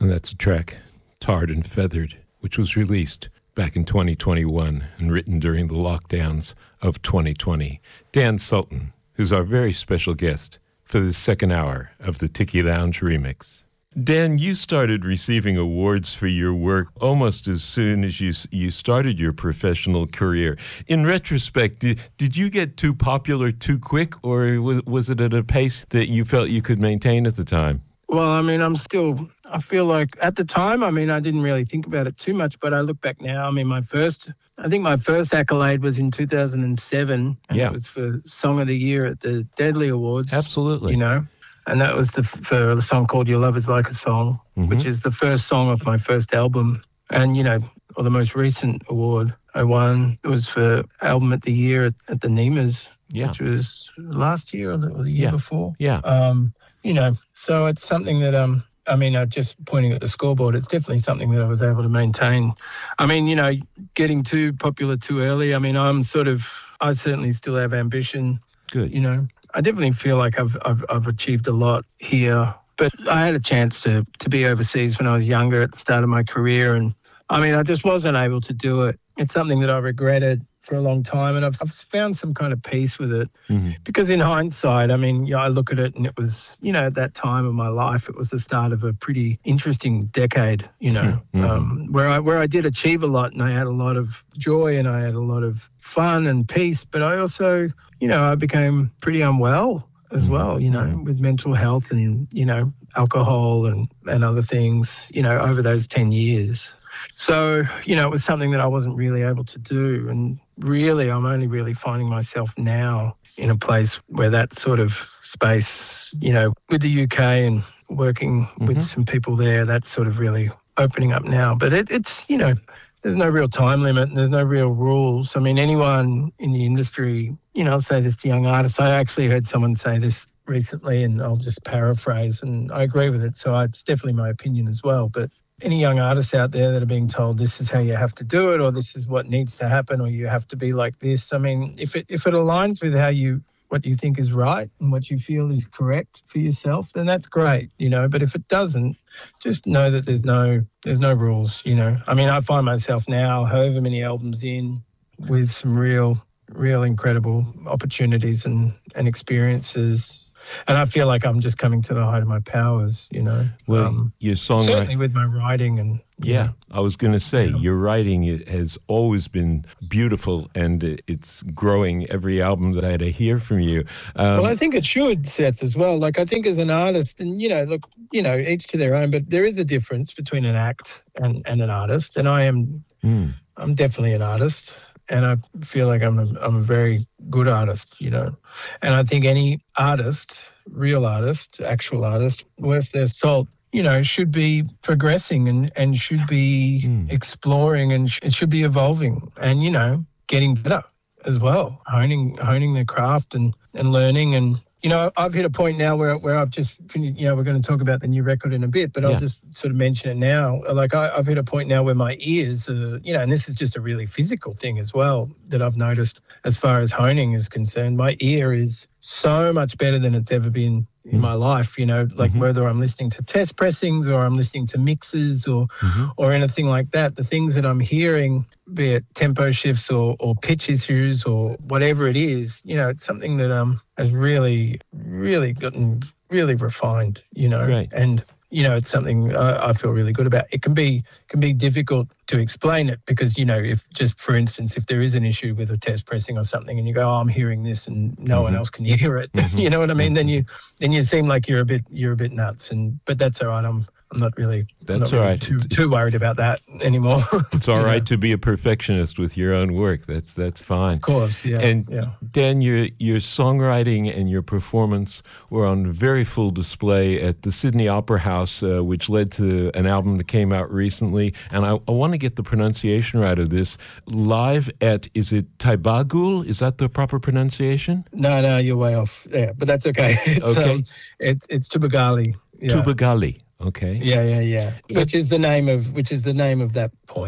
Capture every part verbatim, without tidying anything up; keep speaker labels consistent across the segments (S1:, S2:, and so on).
S1: And that's a track, Tarred and Feathered, which was released back in twenty twenty-one and written during the lockdowns of twenty twenty. Dan Sultan, who's our very special guest for the second hour of the Tiki Lounge Remix. Dan, you started receiving awards for your work almost as soon as you you started your professional career. In retrospect, did, did you get too popular too quick, or was, was it at a pace that you felt you could maintain at the time?
S2: Well, I mean, I'm still, I feel like at the time, I mean, I didn't really think about it too much, but I look back now, I mean, my first, I think my first accolade was in two thousand seven, and
S1: yeah.
S2: it was for Song of the Year at the Deadly Awards.
S1: Absolutely.
S2: You know, and that was the, for the song called Your Love Is Like a Song, mm-hmm. which is the first song of my first album. And, you know, or the most recent award I won, it was for Album of the Year at, at the NEMAs,
S1: yeah.
S2: which was last year or the, or the year
S1: yeah.
S2: before.
S1: Yeah.
S2: Um, you know, so it's something that, um, I mean, uh, just pointing at the scoreboard, it's definitely something that I was able to maintain. I mean, you know, getting too popular too early, I mean, I'm sort of, I certainly still have ambition.
S1: Good.
S2: You know, I definitely feel like I've, I've, I've achieved a lot here, but I had a chance to, to be overseas when I was younger at the start of my career. And I mean, I just wasn't able to do it. It's something that I regretted for a long time, and I've, I've found some kind of peace with it. Mm-hmm. Because in hindsight, I mean, yeah, I look at it and it was, you know, at that time of my life, it was the start of a pretty interesting decade, you know, mm-hmm. um, where I where I did achieve a lot, and I had a lot of joy and I had a lot of fun and peace, but I also, you know, I became pretty unwell as mm-hmm. well, you know, mm-hmm. with mental health and, you know, alcohol and, and other things, you know, over those ten years. So, you know, it was something that I wasn't really able to do. And really, I'm only really finding myself now in a place where that sort of space, you know, with the U K and working mm-hmm. with some people there, that's sort of really opening up now. But it, it's, you know, there's no real time limit and there's no real rules. I mean, anyone in the industry, you know, I'll say this to young artists. I actually heard someone say this recently, and I'll just paraphrase, and I agree with it. So it's definitely my opinion as well. But any young artists out there that are being told this is how you have to do it, or this is what needs to happen, or you have to be like this. I mean, if it if it aligns with how you what you think is right and what you feel is correct for yourself, then that's great, you know. But if it doesn't, just know that there's no there's no rules, you know. I mean, I find myself now, however many albums in, with some real real incredible opportunities and, and experiences. And I feel like I'm just coming to the height of my powers, you know.
S1: Well,
S2: um,
S1: your songwriting,
S2: certainly with my writing and
S1: yeah,
S2: know,
S1: I was going to say
S2: yeah.
S1: your writing has always been beautiful, and it's growing every album that I hear from you. Um,
S2: well, I think it should, Seth, as well. Like, I think as an artist, and you know, look, you know, each to their own, but there is a difference between an act and, and an artist, and I am, mm. I'm definitely an artist. And I feel like I'm a, I'm a very good artist, you know. And I think any artist, real artist, actual artist, worth their salt, you know, should be progressing and, and should be mm. exploring, and sh- it should be evolving and, you know, getting better as well, honing honing their craft and, and learning. And, you know, I've hit a point now where where I've just finished, you know, we're going to talk about the new record in a bit, but yeah. I'll just sort of mention it now. Like I, I've hit a point now where my ears are, you know, and this is just a really physical thing as well that I've noticed as far as honing is concerned. My ear is so much better than it's ever been in my life, you know, like mm-hmm. whether I'm listening to test pressings or I'm listening to mixes or mm-hmm. or anything like that, the things that I'm hearing, be it tempo shifts or, or pitch issues or whatever it is, you know, it's something that um has really, really gotten really refined, you know,
S1: right.
S2: and you know, it's something I, I feel really good about. It can be can be difficult to explain it because, you know, if just for instance, if there is an issue with a test pressing or something and you go, oh, I'm hearing this and no mm-hmm. one else can hear it, mm-hmm. you know what I mean? Mm-hmm. Then you then you seem like you're a bit you're a bit nuts. And but that's all right. I'm I'm not really,
S1: That's
S2: not
S1: all
S2: really
S1: right.
S2: too,
S1: it's,
S2: too worried about that anymore.
S1: It's all right
S2: know?
S1: to be a perfectionist with your own work. That's that's fine.
S2: Of course, yeah.
S1: And
S2: yeah.
S1: Dan, your your songwriting and your performance were on very full display at the Sydney Opera House, uh, which led to an album that came out recently. And I, I want to get the pronunciation right of this. Live at, is it Taibagul? Is that the proper pronunciation?
S2: No, no, you're way off. Yeah, but that's okay. It's,
S1: okay.
S2: Um, it, it's Tubagali. Yeah.
S1: Tubagali. Okay.
S2: Yeah, yeah, yeah. Which is the name of which is the name of that point.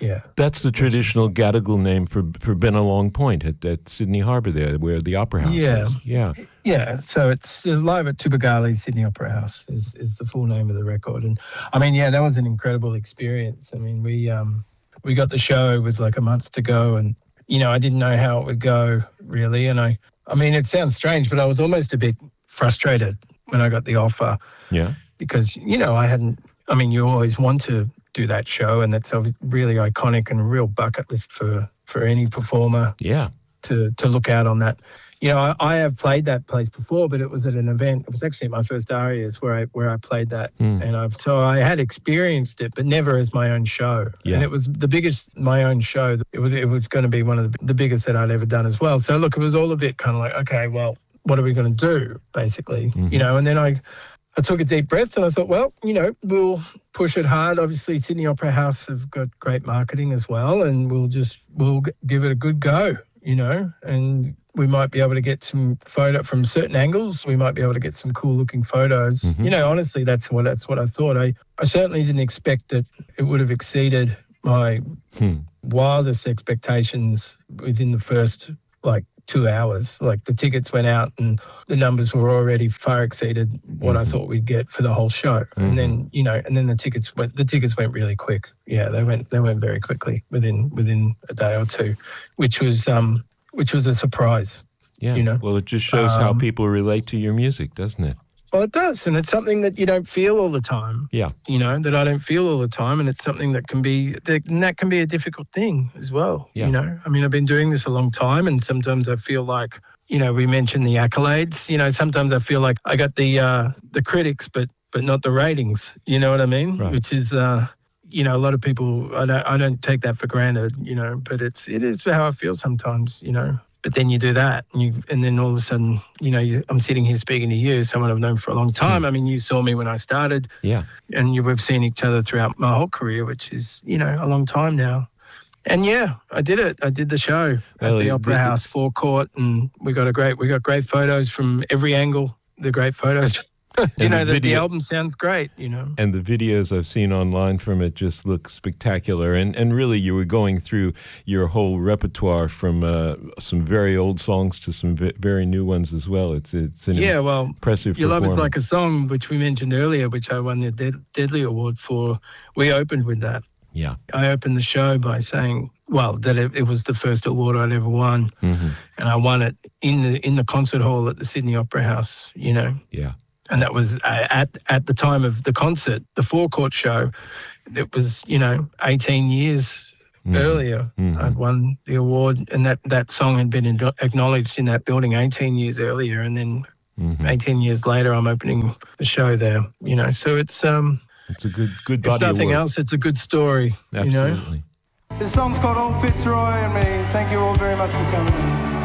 S2: Yeah.
S1: That's the traditional Gadigal name for for Bennelong Point at, at Sydney Harbour there, where the Opera House
S2: Yeah.
S1: is. Yeah.
S2: Yeah, so it's uh, Live at Tubagali Sydney Opera House is, is the full name of the record. And I mean, yeah, that was an incredible experience. I mean, we um we got the show with like a month to go, and you know, I didn't know how it would go really. And I I mean, it sounds strange, but I was almost a bit frustrated when I got the offer.
S1: Yeah.
S2: Because, you know, I hadn't, I mean, you always want to do that show, and that's a really iconic and a real bucket list for, for any performer
S1: Yeah.
S2: to, to look out on that. You know, I, I have played that place before, but it was at an event. It was actually at my first Arias where I where I played that,
S1: Mm.
S2: and I've so I had experienced it, but never as my own show.
S1: Yeah.
S2: And it was the biggest my own show. It was it was going to be one of the, the biggest that I'd ever done as well. So look, it was all a bit kind of like, okay, well, what are we going to do, basically?
S1: Mhm.
S2: You know, and then I. I took a deep breath and I thought, well, you know, we'll push it hard. Obviously, Sydney Opera House have got great marketing as well, and we'll just we'll g- give it a good go, you know, and we might be able to get some photo from certain angles. We might be able to get some cool looking photos.
S1: Mhm.
S2: You know, honestly, that's what that's what I thought. I, I certainly didn't expect that it would have exceeded my
S1: Hmm.
S2: wildest expectations within the first like two hours. Like the tickets went out and the numbers were already far exceeded what I
S1: Mhm.
S2: thought we'd get for the whole show.
S1: Mhm.
S2: And then, you know, and then the tickets went the tickets went really quick. Yeah, they went they went very quickly within within a day or two, which was um which was a surprise.
S1: Yeah.
S2: You know?
S1: Well, it just shows how
S2: Um,
S1: people relate to your music, doesn't it?
S2: Well, it does, and it's something that you don't feel all the time.
S1: Yeah.
S2: You know, that I don't feel all the time, and it's something that can be that, and that can be a difficult thing as well.
S1: Yeah.
S2: You know, I mean, I've been doing this a long time, and sometimes I feel like, you know, we mentioned the accolades. You know, sometimes I feel like I got the uh, the critics, but but not the ratings. You know what I mean?
S1: Right.
S2: Which is, uh, you know, a lot of people. I don't I don't take that for granted. You know, but it's it is how I feel sometimes. You know. But then you do that, and you, and then all of a sudden, you know, you, I'm sitting here speaking to you, someone I've known for a long time. I mean, you saw me when I started,
S1: Yeah.
S2: and you, we've seen each other throughout my whole career, which is, you know, a long time now. And yeah, I did it. I did the show
S1: Well,
S2: at the
S1: it-
S2: Opera
S1: the-
S2: House forecourt, and we got a great, we got great photos from every angle. The great photos. you
S1: And
S2: know,
S1: the
S2: the, the
S1: video-
S2: album sounds great. You know.
S1: And the videos I've seen online from it just look spectacular. And and really, you were going through your whole repertoire from uh, some very old songs to some ve- very new ones as well. It's it's an
S2: Yeah, well,
S1: impressive
S2: Your Love Is
S1: performance.
S2: Like a Song, which we mentioned earlier, which I won the Dead- Deadly Award for. We opened with that.
S1: Yeah.
S2: I opened the show by saying, well, that it, it was the first award I'd ever won,
S1: Hmm.
S2: and I won it in the in the concert hall at the Sydney Opera House. You know,
S1: Yeah.
S2: and that was uh, at at the time of the concert, the forecourt show. It was, you know, eighteen years
S1: Mhm.
S2: earlier
S1: Mhm.
S2: I'd won the award, and that that song had been ado- acknowledged in that building eighteen years earlier, and then
S1: Mhm.
S2: eighteen years later, I'm opening the show there. You know, so it's um,
S1: It's a good good
S2: if
S1: body
S2: nothing
S1: of work.
S2: else, it's a good story. You know.
S1: Absolutely.
S3: This song's called Old Fitzroy and me. Thank you all very much for coming.